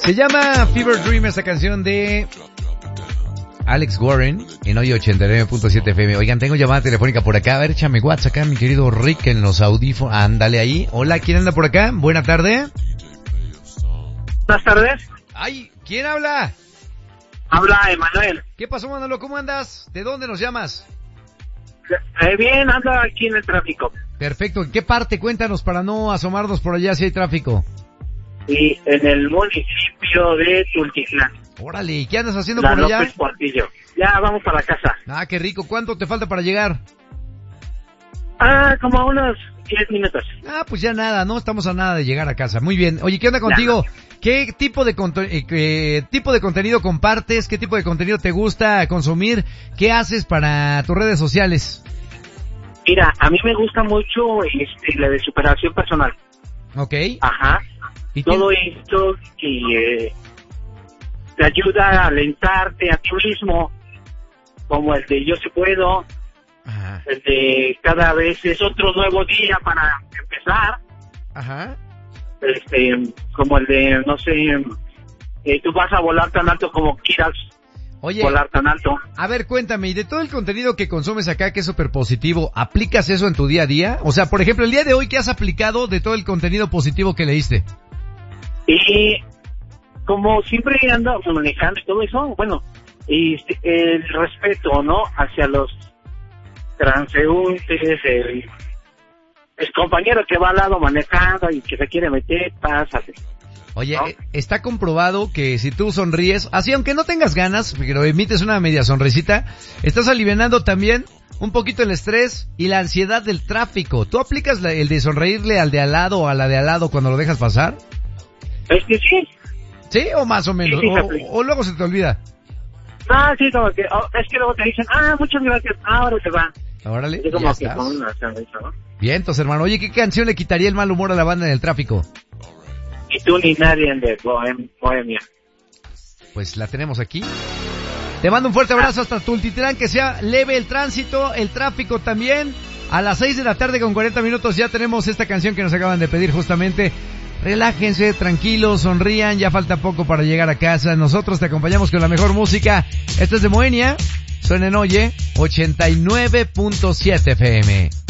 Se llama Fever Dream, esta canción de Alex Warren en hoy 89.7 FM. Oigan, tengo llamada telefónica por acá. A ver, échame WhatsApp acá, mi querido Rick, en los audífonos. Ándale ahí. Hola, ¿quién anda por acá? Buena tarde. Buenas tardes. Ay, ¿quién habla? Habla Emanuel. ¿Qué pasó, Manolo? ¿Cómo andas? ¿De dónde nos llamas? Bien, ando aquí en el tráfico. Perfecto. ¿En qué parte? Cuéntanos para no asomarnos por allá si hay tráfico. Y en el municipio de Tultitlán. Órale, ¿y qué andas haciendo La por allá? López Portillo. Ya vamos para la casa. Ah, qué rico. ¿Cuánto te falta para llegar? Como unos 10 minutos. Ah, pues ya nada, no estamos a nada de llegar a casa. Muy bien. Oye, ¿qué onda contigo? ¿Qué tipo de contenido compartes? ¿Qué tipo de contenido te gusta consumir? ¿Qué haces para tus redes sociales? Mira, a mí me gusta mucho la de superación personal. Ok. Ajá. ¿Y todo esto que te ayuda a alentarte a ti mismo, como el de yo sí puedo. Ajá. El de cada vez es otro nuevo día para empezar. Ajá. Como el de, no sé, tú vas a volar tan alto como quieras. Oye, volar tan alto. A ver, cuéntame, y de todo el contenido que consumes acá, que es súper positivo, ¿aplicas eso en tu día a día? O sea, por ejemplo, el día de hoy, ¿qué has aplicado de todo el contenido positivo que leíste? Y como siempre ando manejando y todo eso, bueno, el respeto, ¿no? Hacia los transeúntes, el compañero que va al lado manejando y que se quiere meter, pásate. Oye, ¿no? Está comprobado que si tú sonríes, así aunque no tengas ganas, pero emites una media sonrisita, estás alivianando también un poquito el estrés y la ansiedad del tráfico. ¿Tú aplicas el de sonreírle al de al lado o a la de al lado cuando lo dejas pasar? Sí. ¿Sí? ¿O más o menos? Sí, o luego se te olvida. Sí, como que, es que luego te dicen, muchas gracias, ahora te va. Órale, Y como ya que estás. con una sonrisa, ¿no? Bien, entonces, hermano. Oye, ¿qué canción le quitaría el mal humor a la banda en el tráfico? Ni tú ni nadie de Bohemia. Pues la tenemos aquí. Te mando un fuerte abrazo hasta Tultitlán, que sea leve el tránsito, el tráfico también. A las 6 de la tarde con 40 minutos ya tenemos esta canción que nos acaban de pedir justamente. Relájense, tranquilos, sonrían, ya falta poco para llegar a casa. Nosotros te acompañamos con la mejor música. Esto es de Moenia, suena en Oye 89.7 FM.